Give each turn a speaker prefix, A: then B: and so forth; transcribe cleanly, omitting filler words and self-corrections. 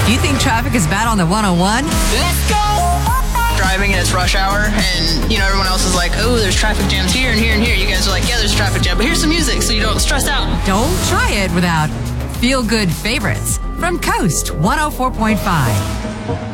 A: If you think traffic is bad on the 101,
B: Let's go! Driving and it's rush hour, and everyone else is like, oh, there's traffic jams here and here and here. You guys are like, yeah, there's a traffic jam, but here's some music so you don't stress out.
A: don't try it without feel-good favorites from Coast 104.5.